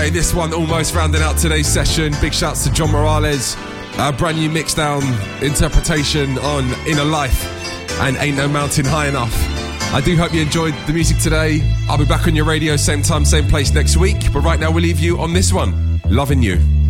Hey, this one almost rounding out today's session. Big shouts to John Morales. A brand new mixdown interpretation on Inner Life and Ain't No Mountain High Enough. I do hope you enjoyed the music today. I'll be back on your radio, same time, same place next week. But right now we'll leave you on this one. Loving You.